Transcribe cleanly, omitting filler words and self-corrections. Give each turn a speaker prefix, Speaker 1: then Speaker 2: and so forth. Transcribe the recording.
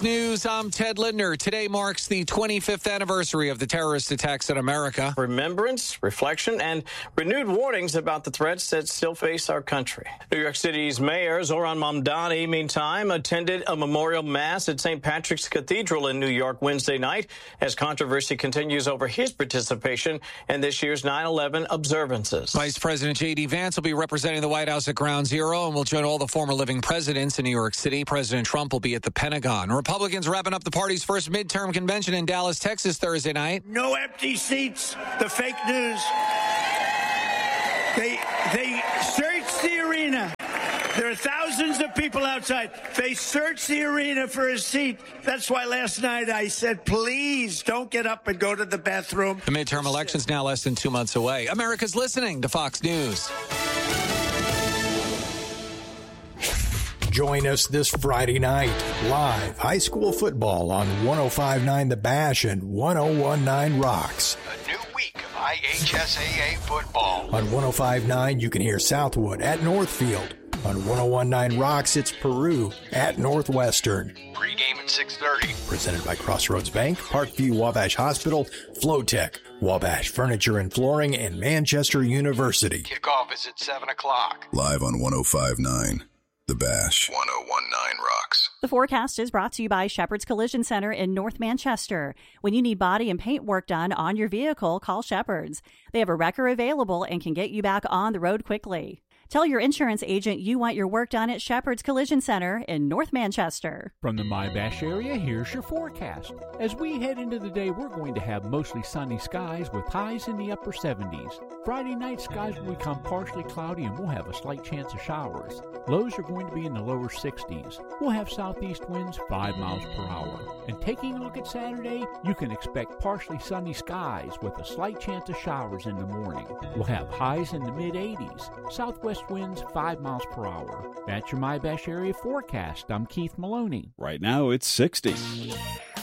Speaker 1: News, I'm Ted Lindner. Today marks the 25th anniversary of the terrorist attacks in America.
Speaker 2: Remembrance, reflection, and renewed warnings about the threats that still face our country. New York City's Mayor Zohran Mamdani, meantime, attended a memorial mass at St. Patrick's Cathedral in New York Wednesday night as controversy continues over his participation in this year's 9/11 observances.
Speaker 1: Vice President J.D. Vance will be representing the White House at Ground Zero and will join all the former living presidents in New York City. President Trump will be at the Pentagon. Republicans wrapping up the party's first midterm convention in Dallas, Texas Thursday night.
Speaker 3: No empty seats. The fake news. They searched the arena. There are thousands of people outside. They searched the arena for a seat. That's why last night I said, please don't get up and go to the bathroom.
Speaker 1: The midterm election's now less than 2 months away. America's listening to Fox News.
Speaker 4: Join us this Friday night, live high school football on 105.9 The Bash and 101.9 Rocks.
Speaker 5: A new week of IHSAA football.
Speaker 4: On 105.9, you can hear Southwood at Northfield. On 101.9 Rocks, it's Peru at Northwestern.
Speaker 5: Pre-game at 6:30.
Speaker 4: Presented by Crossroads Bank, Parkview Wabash Hospital, Flowtech, Wabash Furniture and Flooring, and Manchester University.
Speaker 5: Kickoff is at 7 o'clock.
Speaker 6: Live on 105.9 The Bash.
Speaker 5: 101.9 Rocks.
Speaker 7: The forecast is brought to you by Shepherd's Collision Center in North Manchester. When you need body and paint work done on your vehicle, call Shepherd's. They have a wrecker available and can get you back on the road quickly. Tell your insurance agent you want your work done at Shepherd's Collision Center in North Manchester.
Speaker 8: From the MyBash area, here's your forecast. As we head into the day, we're going to have mostly sunny skies with highs in the upper 70s. Friday night, skies will become partially cloudy and we'll have a slight chance of showers. Lows are going to be in the lower 60s. We'll have southeast winds 5 miles per hour. And taking a look at Saturday, you can expect partially sunny skies with a slight chance of showers in the morning. We'll have highs in the mid-80s. Southwest winds 5 miles per hour. That's your MyBash area forecast. I'm Keith Maloney.
Speaker 9: Right now it's 60.